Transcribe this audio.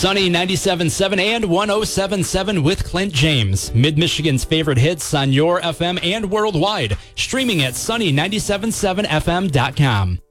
Sunny 97.7 and 107.7 with Clint James. Mid-Michigan's favorite hits on your FM and worldwide. Streaming at sunny977fm.com.